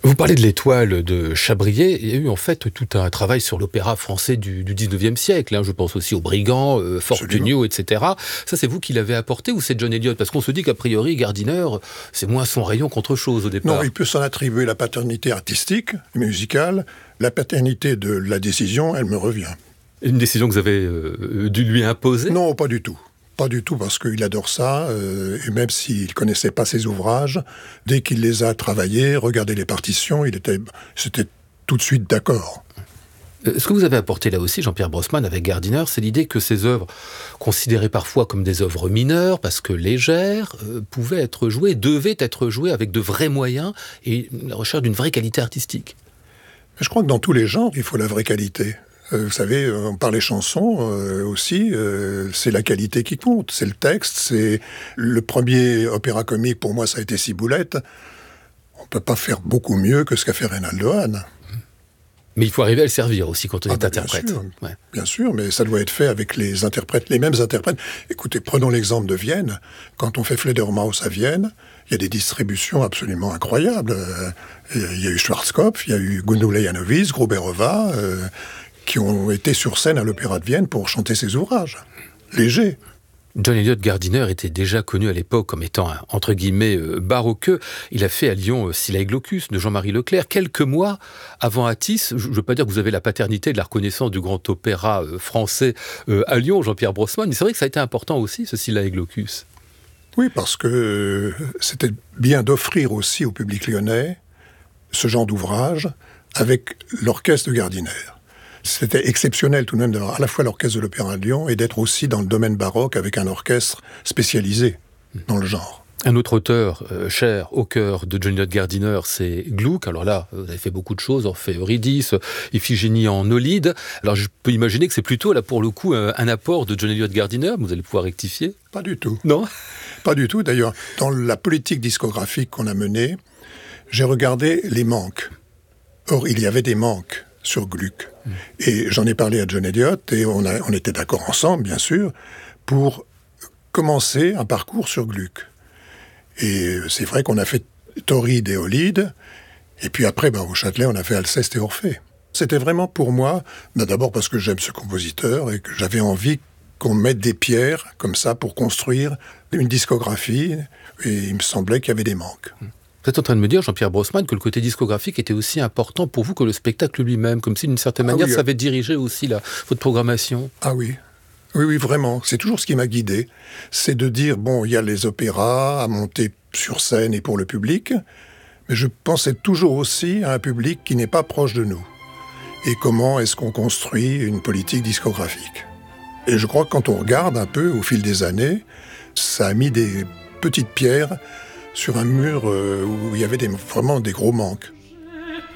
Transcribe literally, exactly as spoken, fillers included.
Vous parlez de l'Étoile de Chabrier. Il y a eu en fait tout un travail sur l'opéra français du, du dix-neuvième siècle. Hein. Je pense aussi aux Brigands, euh, Fortunio, et cetera. Ça, c'est vous qui l'avez apporté ou c'est John Eliot? Parce qu'on se dit qu'a priori, Gardiner, c'est moins son rayon qu'autre chose au départ. Non, il peut s'en attribuer la paternité artistique, musicale. La paternité de la décision, elle me revient. Une décision que vous avez euh, dû lui imposer? Non, pas du tout. Pas du tout, parce qu'il adore ça, euh, et même s'il ne connaissait pas ses ouvrages, dès qu'il les a travaillés, regardé les partitions, il était, c'était tout de suite d'accord. Ce que vous avez apporté là aussi, Jean-Pierre Brossman, avec Gardiner, c'est l'idée que ces œuvres, considérées parfois comme des œuvres mineures, parce que légères, euh, pouvaient être jouées, devaient être jouées avec de vrais moyens et la recherche d'une vraie qualité artistique. Mais je crois que dans tous les genres, il faut la vraie qualité. Euh, vous savez, on parle des chansons euh, aussi, euh, c'est la qualité qui compte, c'est le texte, c'est le premier opéra comique, pour moi ça a été Ciboulette. On ne peut pas faire beaucoup mieux que ce qu'a fait Reynaldo Hahn. Mais il faut arriver à le servir aussi quand on ah est ben interprète. Bien sûr, ouais. bien sûr, mais ça doit être fait avec les interprètes, les mêmes interprètes. Écoutez, prenons l'exemple de Vienne. Quand on fait Fledermaus à Vienne, il y a des distributions absolument incroyables. Euh, il y a eu Schwarzkopf, il y a eu Gundula Janowitz, Gruberova, euh, qui ont été sur scène à l'Opéra de Vienne pour chanter ses ouvrages. Légers. John Eliot Gardiner était déjà connu à l'époque comme étant, un, entre guillemets, euh, baroqueux. Il a fait à Lyon euh, Scylla et Glaucus de Jean-Marie Leclerc. Quelques mois avant Atis, je ne veux pas dire que vous avez la paternité de la reconnaissance du grand opéra euh, français euh, à Lyon, Jean-Pierre Brossman, mais c'est vrai que ça a été important aussi, ce Scylla et Glaucus. Oui, parce que euh, c'était bien d'offrir aussi au public lyonnais ce genre d'ouvrage avec l'orchestre de Gardiner. C'était exceptionnel tout de même d'avoir à la fois l'orchestre de l'Opéra de Lyon et d'être aussi dans le domaine baroque avec un orchestre spécialisé dans le genre. Un autre auteur euh, cher au cœur de John Eliot Gardiner, c'est Gluck. Alors là, vous avez fait beaucoup de choses, Orphée Eurydice, Iphigénie en Aulide. Alors je peux imaginer que c'est plutôt là pour le coup un, un apport de John Eliot Gardiner, vous allez pouvoir rectifier. Pas du tout. Non ? Pas du tout. D'ailleurs, dans la politique discographique qu'on a menée, j'ai regardé les manques. Or, il y avait des manques sur Gluck. Mmh. Et j'en ai parlé à John Eliot, et on, a, on était d'accord ensemble, bien sûr, pour commencer un parcours sur Gluck. Et c'est vrai qu'on a fait Tauride et Aulide, et puis après, ben, au Châtelet, on a fait Alceste et Orphée. C'était vraiment pour moi, ben, d'abord parce que j'aime ce compositeur, et que j'avais envie qu'on mette des pierres, comme ça, pour construire une discographie, et il me semblait qu'il y avait des manques. Mmh. Vous êtes en train de me dire, Jean-Pierre Brossman, que le côté discographique était aussi important pour vous que le spectacle lui-même, comme si d'une certaine manière, ah oui, ça avait dirigé aussi la, votre programmation. Ah oui, oui, oui, vraiment. C'est toujours ce qui m'a guidé. C'est de dire, bon, il y a les opéras à monter sur scène et pour le public, mais je pensais toujours aussi à un public qui n'est pas proche de nous. Et comment est-ce qu'on construit une politique discographique? Et je crois que quand on regarde un peu au fil des années, ça a mis des petites pierres sur un mur où il y avait des, vraiment des gros manques.